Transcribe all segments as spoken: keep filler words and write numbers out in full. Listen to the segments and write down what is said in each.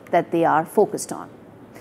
that they are focused on.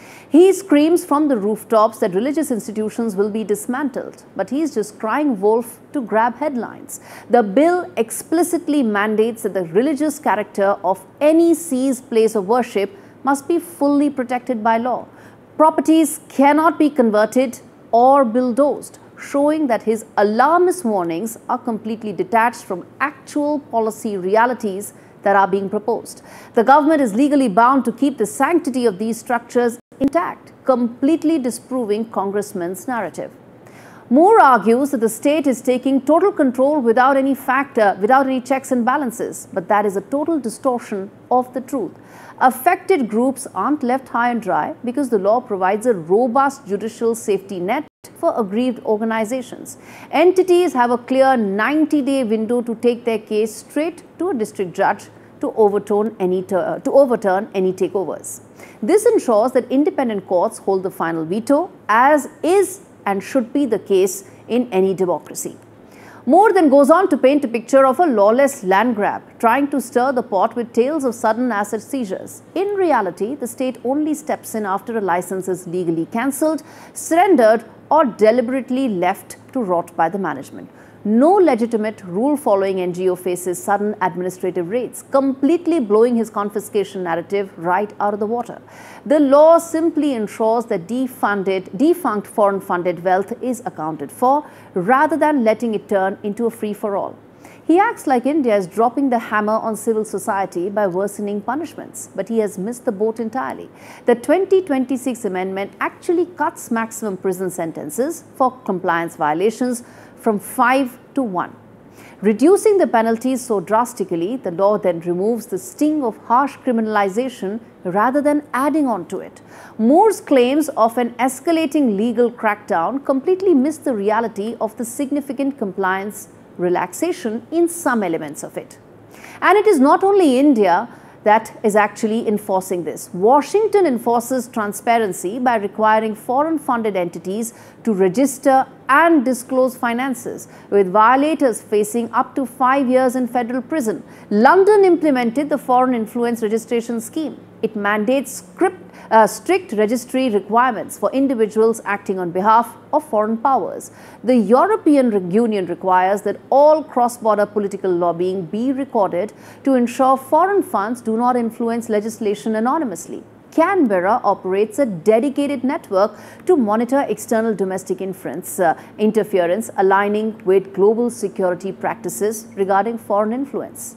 He screams from the rooftops that religious institutions will be dismantled, but he is just crying wolf to grab headlines. The bill explicitly mandates that the religious character of any seized place of worship must be fully protected by law. Properties cannot be converted or bulldozed, showing that his alarmist warnings are completely detached from actual policy realities that are being proposed. The government is legally bound to keep the sanctity of these structures intact, completely disproving Congressman's narrative. Moore argues that the state is taking total control without any factor, without any checks and balances, but that is a total distortion of the truth. Affected groups aren't left high and dry because the law provides a robust judicial safety net for aggrieved organizations. Entities have a clear ninety-day window to take their case straight to a district judge to overturn any to overturn any takeovers. This ensures that independent courts hold the final veto, as is and should be the case in any democracy. Moore then goes on to paint a picture of a lawless land grab, trying to stir the pot with tales of sudden asset seizures. In reality, the state only steps in after a license is legally cancelled, surrendered, or deliberately left to rot by the management. No legitimate rule-following N G O faces sudden administrative raids, completely blowing his confiscation narrative right out of the water. The law simply ensures that defunded, defunct foreign-funded wealth is accounted for, rather than letting it turn into a free-for-all. He acts like India is dropping the hammer on civil society by worsening punishments, but he has missed the boat entirely. The twenty twenty-six amendment actually cuts maximum prison sentences for compliance violations from five to one. Reducing the penalties so drastically, the law then removes the sting of harsh criminalization rather than adding on to it. Moore's claims of an escalating legal crackdown completely miss the reality of the significant compliance relaxation in some elements of it. And it is not only India that is actually enforcing this. Washington enforces transparency by requiring foreign-funded entities to register and disclose finances, with violators facing up to five years in federal prison. London implemented the Foreign Influence Registration Scheme. It mandates script, uh, strict registry requirements for individuals acting on behalf of foreign powers. The European Union requires that all cross-border political lobbying be recorded to ensure foreign funds do not influence legislation anonymously. Canberra operates a dedicated network to monitor external domestic inference, uh, interference, aligning with global security practices regarding foreign influence.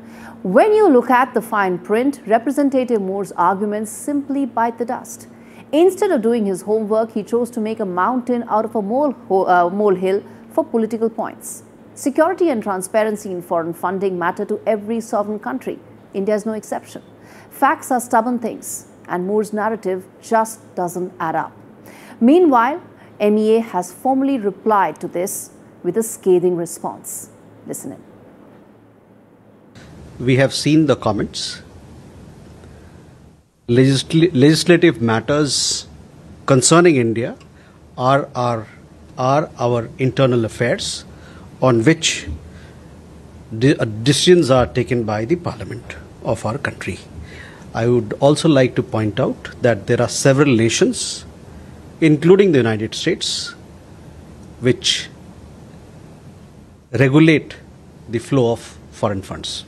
When you look at the fine print, Representative Moore's arguments simply bite the dust. Instead of doing his homework, he chose to make a mountain out of a mole, uh, molehill for political points. Security and transparency in foreign funding matter to every sovereign country. India is no exception. Facts are stubborn things, and Moore's narrative just doesn't add up. Meanwhile, M E A has formally replied to this with a scathing response. Listen in. We have seen the comments. Legisl legislative matters concerning India are our, are our internal affairs on which de decisions are taken by the Parliament of our country. I would also like to point out that there are several nations, including the United States, which regulate the flow of foreign funds.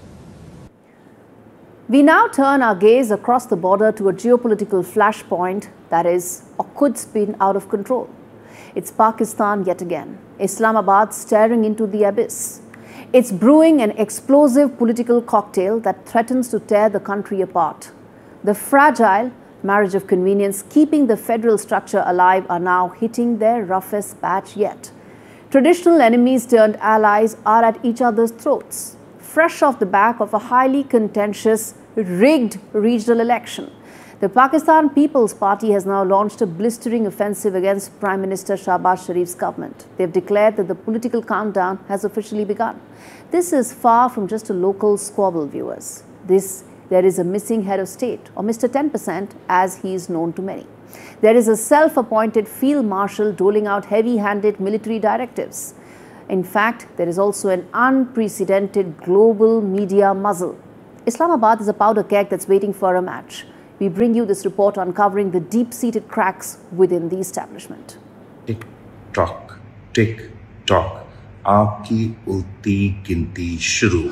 We now turn our gaze across the border to a geopolitical flashpoint that is or could spin out of control. It's Pakistan yet again, Islamabad staring into the abyss. It's brewing an explosive political cocktail that threatens to tear the country apart. The fragile marriage of convenience keeping the federal structure alive are now hitting their roughest patch yet. Traditional enemies turned allies are at each other's throats, fresh off the back of a highly contentious, rigged regional election. The Pakistan People's Party has now launched a blistering offensive against Prime Minister Shahbaz Sharif's government. They have declared that the political countdown has officially begun. This is far from just a local squabble, viewers. This, there is a missing head of state, or Mister ten percent as he is known to many. There is a self-appointed field marshal doling out heavy-handed military directives. In fact, there is also an unprecedented global media muzzle. Islamabad is a powder keg that's waiting for a match. We bring you this report uncovering the deep-seated cracks within the establishment. Tick tock, tick tock, आपकी उल्टी गिनती शुरू.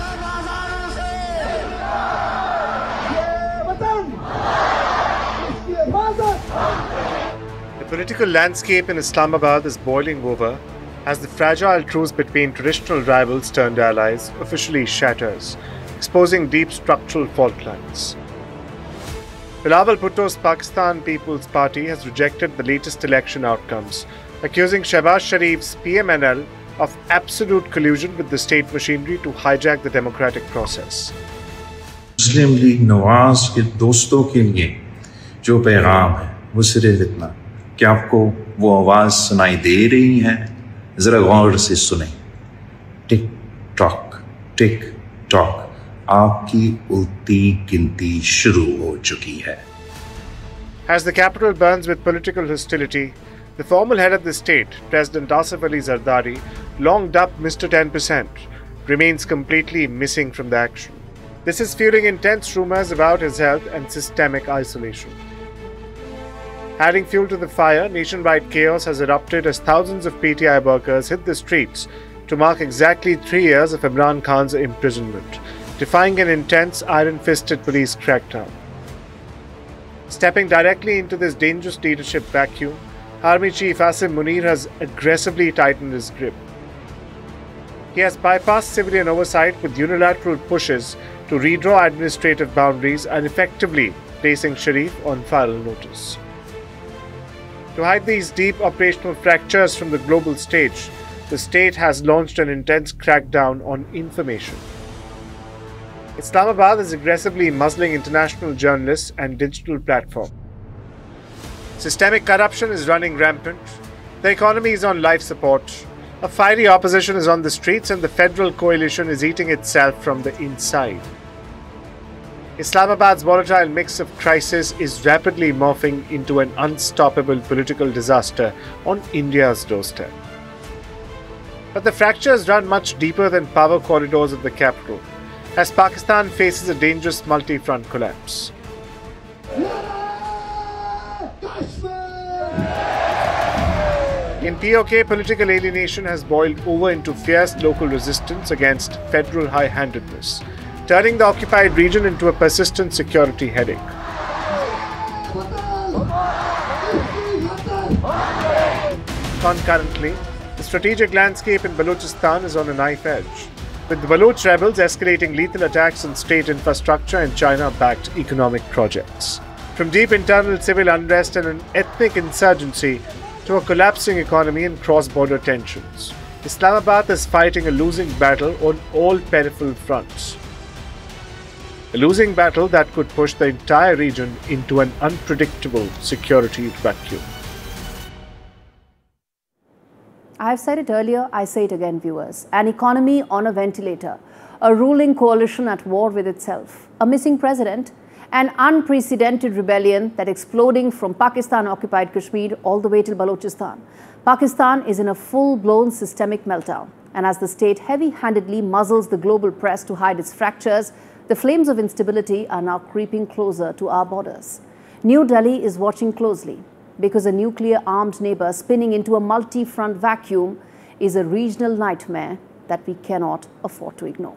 The political landscape in Islamabad is boiling over as the fragile truce between traditional rivals turned allies officially shatters, exposing deep structural fault lines. Bilawal Bhutto's Pakistan People's Party has rejected the latest election outcomes, accusing Shehbaz Sharif's P M N L of absolute collusion with the state machinery to hijack the democratic process. Muslim league Nawaz के दोस्तों के लिए जो पैगाम है वो सिर्फ इतना कि आपको वो आवाज सुनाई दे रही है, जरा गौर से सुने. टिक टॉक, टिक टॉक, आपकी उल्टी गिनती शुरू हो चुकी है. As the capital burns with political hostility, the formal head of the state, President Asif Ali Zardari, long dubbed Mister ten percent, remains completely missing from the action. This is fueling intense rumors about his health and systemic isolation. Adding fuel to the fire, nationwide chaos has erupted as thousands of P T I workers hit the streets to mark exactly three years of Imran Khan's imprisonment, defying an intense, iron-fisted police crackdown. Stepping directly into this dangerous leadership vacuum, Army Chief Asim Munir has aggressively tightened his grip. He has bypassed civilian oversight with unilateral pushes to redraw administrative boundaries and effectively placing Sharif on final notice. To hide these deep operational fractures from the global stage, the state has launched an intense crackdown on information. Islamabad is aggressively muzzling international journalists and digital platforms. Systemic corruption is running rampant. The economy is on life support. A fiery opposition is on the streets, and the federal coalition is eating itself from the inside. Islamabad's volatile mix of crisis is rapidly morphing into an unstoppable political disaster on India's doorstep. But the fractures run much deeper than power corridors of the capital, as Pakistan faces a dangerous multi-front collapse. In P O K, political alienation has boiled over into fierce local resistance against federal high-handedness, turning the occupied region into a persistent security headache. Concurrently, the strategic landscape in Balochistan is on a knife edge, with the Baloch rebels escalating lethal attacks on state infrastructure and China-backed economic projects. From deep internal civil unrest and an ethnic insurgency to a collapsing economy and cross-border tensions, Islamabad is fighting a losing battle on all peripheral fronts. A losing battle that could push the entire region into an unpredictable security vacuum. I have said it earlier, I say it again, viewers. An economy on a ventilator, a ruling coalition at war with itself, a missing president, an unprecedented rebellion that exploding from Pakistan-occupied Kashmir all the way till Balochistan. Pakistan is in a full-blown systemic meltdown. And as the state heavy-handedly muzzles the global press to hide its fractures, the flames of instability are now creeping closer to our borders. New Delhi is watching closely, because a nuclear-armed neighbor spinning into a multi-front vacuum is a regional nightmare that we cannot afford to ignore.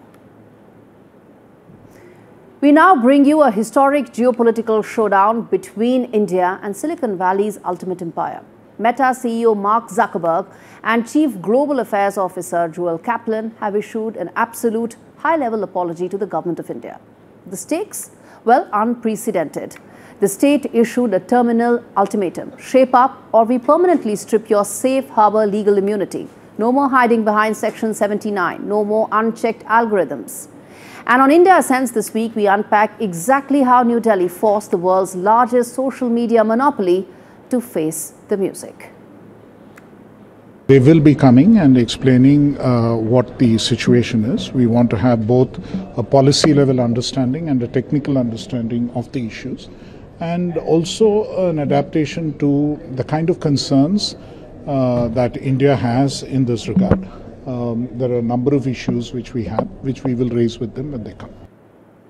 We now bring you a historic geopolitical showdown between India and Silicon Valley's ultimate empire. Meta C E O Mark Zuckerberg and Chief Global Affairs Officer Joel Kaplan have issued an absolute high-level apology to the government of India. The stakes? Well, unprecedented. The state issued a terminal ultimatum: shape up or we permanently strip your safe harbor legal immunity. No more hiding behind Section seventy-nine, no more unchecked algorithms. And on India Sense this week, we unpack exactly how New Delhi forced the world's largest social media monopoly to face the music. They will be coming and explaining uh, what the situation is. We want to have both a policy level understanding and a technical understanding of the issues, and also an adaptation to the kind of concerns uh, that India has in this regard. Um, there are a number of issues which we have, which we will raise with them when they come.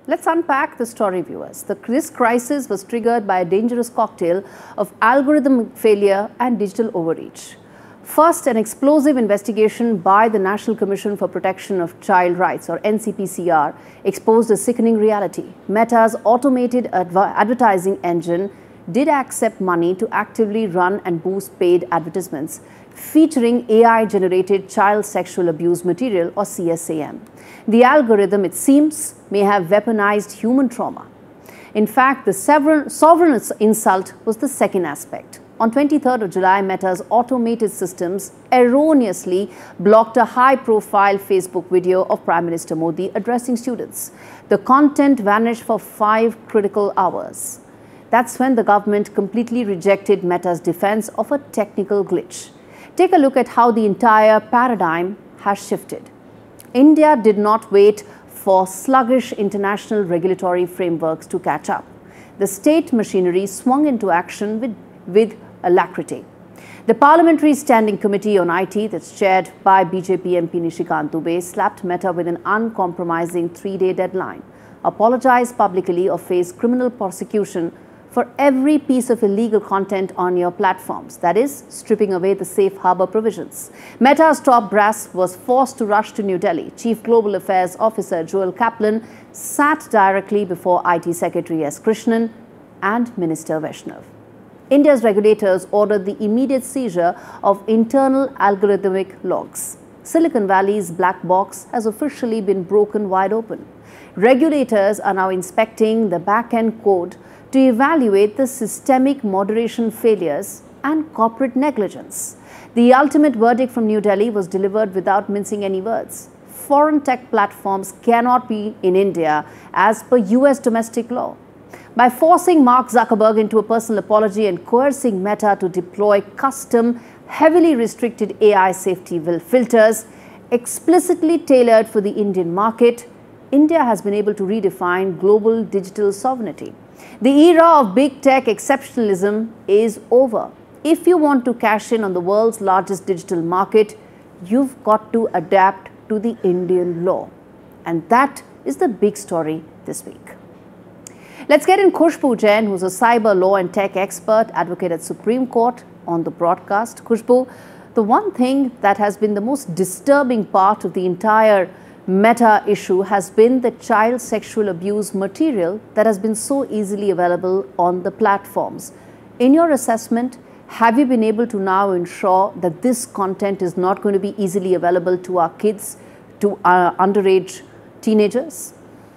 Let's unpack the story, viewers. The, this crisis was triggered by a dangerous cocktail of algorithm failure and digital overreach. First, an explosive investigation by the National Commission for Protection of Child Rights, or N C P C R, exposed a sickening reality. Meta's automated adver advertising engine did accept money to actively run and boost paid advertisements featuring A I-generated child sexual abuse material, or C S A M. The algorithm, it seems, may have weaponized human trauma. In fact, the sovereign insult was the second aspect. On twenty-third of July, Meta's automated systems erroneously blocked a high-profile Facebook video of Prime Minister Modi addressing students. The content vanished for five critical hours. That's when the government completely rejected Meta's defense of a technical glitch. Take a look at how the entire paradigm has shifted. India did not wait for sluggish international regulatory frameworks to catch up. The state machinery swung into action with, with alacrity. The Parliamentary Standing Committee on I T, that's chaired by B J P M P Nishikant Dubey, slapped Meta with an uncompromising three-day deadline, apologized publicly or face criminal prosecution for every piece of illegal content on your platforms, that is, stripping away the safe harbor provisions. Meta's top brass was forced to rush to New Delhi. Chief Global Affairs Officer Joel Kaplan sat directly before I T Secretary S. Krishnan and Minister Vaishnav. India's regulators ordered the immediate seizure of internal algorithmic logs. Silicon Valley's black box has officially been broken wide open. Regulators are now inspecting the back-end code to evaluate the systemic moderation failures and corporate negligence. The ultimate verdict from New Delhi was delivered without mincing any words. Foreign tech platforms cannot be in India as per U S domestic law. By forcing Mark Zuckerberg into a personal apology and coercing Meta to deploy custom, heavily restricted A I safety filters explicitly tailored for the Indian market, India has been able to redefine global digital sovereignty. The era of big tech exceptionalism is over. If you want to cash in on the world's largest digital market, you've got to adapt to the Indian law. And that is the big story this week. Let's get in Khushbu Jain, who's a cyber law and tech expert, advocate at Supreme Court, on the broadcast. Khushbu, the one thing that has been the most disturbing part of the entire Meta issue has been the child sexual abuse material that has been so easily available on the platforms. In your assessment, have you been able to now ensure that this content is not going to be easily available to our kids, to our underage teenagers?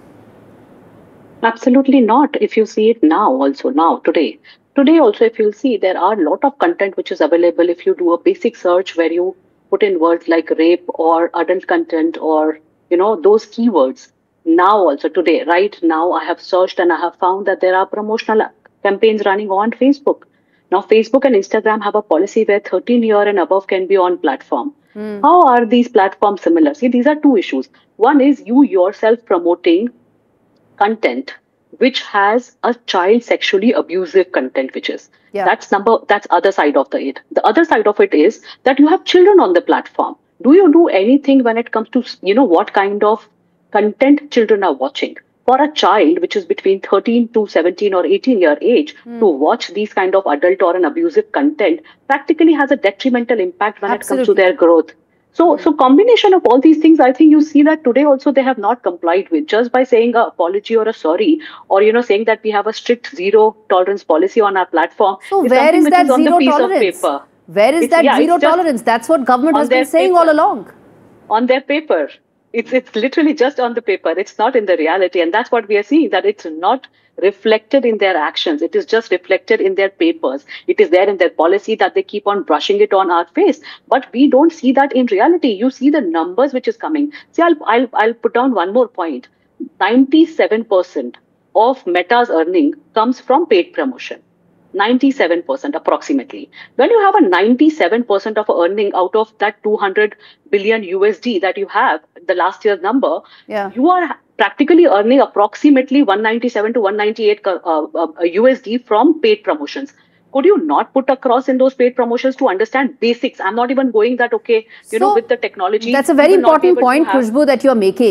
Absolutely not. If you see it now, also now, today. Today also, if you'll see, there are a lot of content which is available. If you do a basic search where you put in words like rape or adult content or you know, those keywords. Now also today, right now, I have searched and I have found that there are promotional campaigns running on Facebook. Now, Facebook and Instagram have a policy where thirteen year and above can be on platform. Mm. How are these platforms similar? See, these are two issues. One is you yourself promoting content which has a child sexually abusive content, which is yeah. that's number that's other side of the it. The other side of it is that you have children on the platform. Do you do anything when it comes to, you know, what kind of content children are watching? For a child, which is between thirteen to seventeen or eighteen year age, mm. to watch these kind of adult or an abusive content practically has a detrimental impact when Absolutely. It comes to their growth. So, so combination of all these things, I think you see that today also they have not complied with just by saying a apology or a sorry, or, you know, saying that we have a strict zero tolerance policy on our platform. So where is that zero tolerance? Where is it's, that yeah, zero tolerance? That's what government has been saying paper. all along. On their paper. It's it's literally just on the paper. It's not in the reality. And that's what we are seeing, that it's not reflected in their actions. It is just reflected in their papers. It is there in their policy that they keep on brushing it on our face. But we don't see that in reality. You see the numbers which is coming. See, I'll, I'll, I'll put down one more point. ninety-seven percent of Meta's earning comes from paid promotion. ninety-seven percent approximately. When you have a ninety-seven percent of earning out of that two hundred billion U S D that you have, the last year's number, yeah. you are practically earning approximately one ninety-seven to one ninety-eight uh, uh, U S D from paid promotions. Could you not put across in those paid promotions to understand basics? I'm not even going that, okay, you so know, with the technology. That's a very important point, Khushbu, that you're making.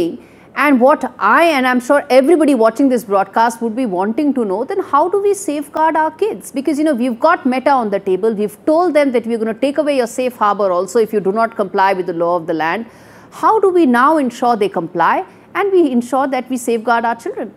And what I, and I'm sure everybody watching this broadcast would be wanting to know, then how do we safeguard our kids? Because, you know, we've got Meta on the table. We've told them that we're going to take away your safe harbor also if you do not comply with the law of the land. How do we now ensure they comply and we ensure that we safeguard our children?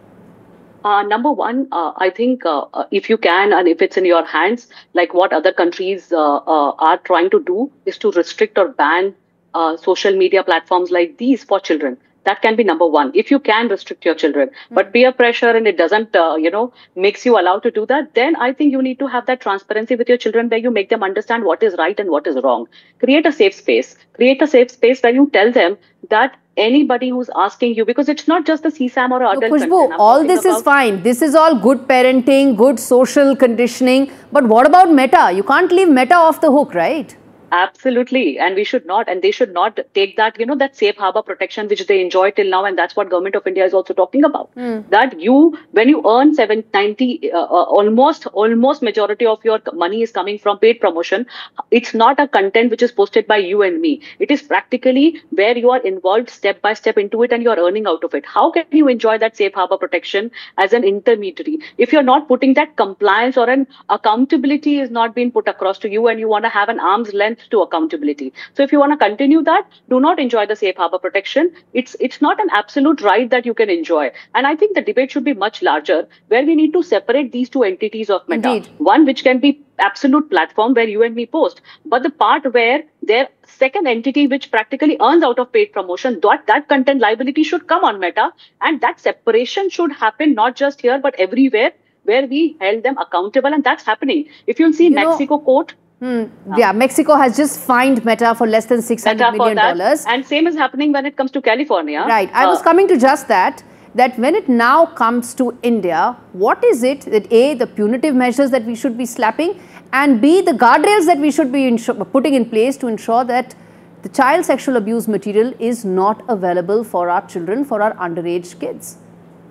Uh, number one, uh, I think uh, uh, if you can and if it's in your hands, like what other countries uh, uh, are trying to do is to restrict or ban uh, social media platforms like these for children. That can be number one, if you can restrict your children. Mm-hmm. But peer pressure and it doesn't, uh, you know, makes you allowed to do that, then I think you need to have that transparency with your children where you make them understand what is right and what is wrong. Create a safe space. Create a safe space where you tell them that anybody who's asking you, because it's not just the C SAM or adult no, Khushbu, all this is fine. This is all good parenting, good social conditioning. But what about Meta? You can't leave Meta off the hook, right? Absolutely. And we should not, and they should not take that, you know, that safe harbor protection which they enjoy till now. And that's what Government of India is also talking about. Mm. That you, when you earn seven ninety, uh, uh, almost, almost majority of your money is coming from paid promotion. It's not a content which is posted by you and me. It is practically where you are involved step by step into it and you're earning out of it. How can you enjoy that safe harbor protection as an intermediary? If you're not putting that compliance or an accountability is not being put across to you and you want to have an arm's length to accountability. So if you want to continue that, do not enjoy the safe harbor protection. It's it's not an absolute right that you can enjoy. And I think the debate should be much larger, where we need to separate these two entities of Meta. Indeed. One which can be absolute platform where you and me post, but the part where their second entity which practically earns out of paid promotion, that, that content liability should come on Meta, and that separation should happen not just here but everywhere where we held them accountable, and that's happening. If you'll see you Mexico know, court, Hmm. Yeah, Mexico has just fined Meta for less than six hundred million dollars. And same is happening when it comes to California. Right. I uh, was coming to just that, that when it now comes to India, what is it that A, the punitive measures that we should be slapping, and B, the guardrails that we should be putting in place to ensure that the child sexual abuse material is not available for our children, for our underage kids?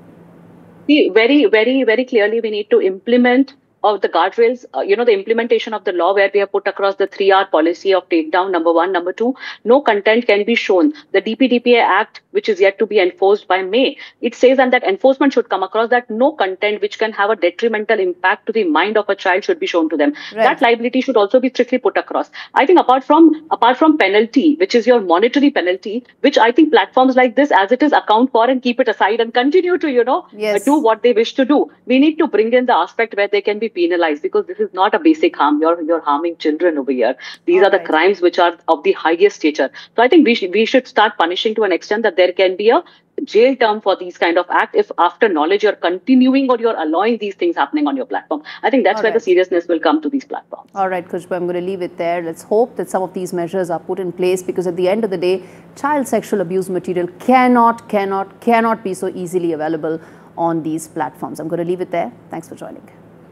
See, very, very, very clearly we need to implement of the guardrails, uh, you know, the implementation of the law where we have put across the three R policy of takedown, number one. Number two, no content can be shown. The D P D P A Act, which is yet to be enforced by May, it says and that enforcement should come across that no content which can have a detrimental impact to the mind of a child should be shown to them. Right. That liability should also be strictly put across. I think apart from apart from penalty, which is your monetary penalty, which I think platforms like this, as it is, account for and keep it aside and continue to, you know, yes. do what they wish to do. We need to bring in the aspect where they can be penalized, because this is not a basic harm. You're you're harming children over here. These All are right. the crimes which are of the highest stature. So I think we sh- we should start punishing to an extent that there can be a jail term for these kind of act if after knowledge you're continuing or you're allowing these things happening on your platform. I think that's All where right. the seriousness will come to these platforms. All right, Khushbu, I'm going to leave it there. Let's hope that some of these measures are put in place, because at the end of the day, child sexual abuse material cannot, cannot, cannot be so easily available on these platforms. I'm going to leave it there. Thanks for joining.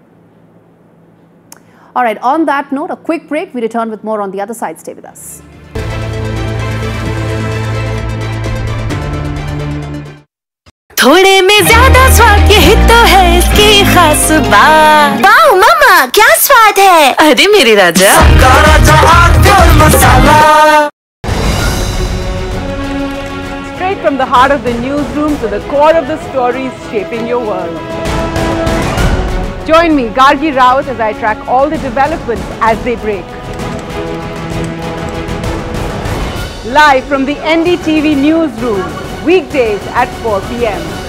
All right, on that note, a quick break. We return with more on the other side. Stay with us. थोड़े में ज्यादा स्वाद यही तो है इसकी खास बात। वाओ मामा, क्या स्वाद है? अरे मेरे राजा, Straight from the heart of the newsroom to the core of the stories shaping your world. Join me, Gargi Raut, as I track all the developments as they break. Live from the N D T V newsroom, weekdays at four p m